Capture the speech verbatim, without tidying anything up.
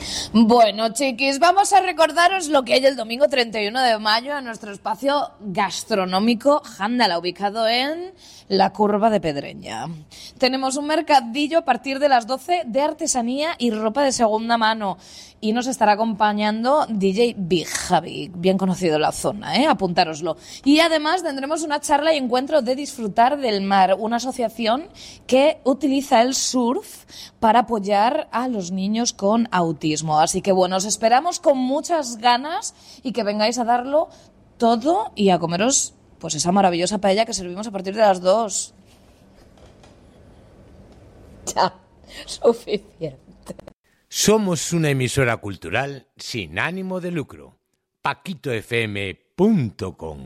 Bueno, chiquis, vamos a recordaros lo que hay el domingo treinta y uno de mayo en nuestro espacio gastronómico Jándala, ubicado en la Curva de Pedreña. Tenemos un mercadillo a partir de las doce de artesanía y ropa de segunda mano. Y nos estará acompañando D J Big Javi, bien conocido en la zona, ¿eh? Apuntároslo. Y además tendremos una charla y encuentro de Disfrutar del Mar, una asociación que utiliza el surf para apoyar a los niños con autismo. Así que bueno, os esperamos con muchas ganas y que vengáis a darlo todo y a comeros pues esa maravillosa paella que servimos a partir de las dos. Ya, suficiente. Somos una emisora cultural sin ánimo de lucro. paquito f m punto com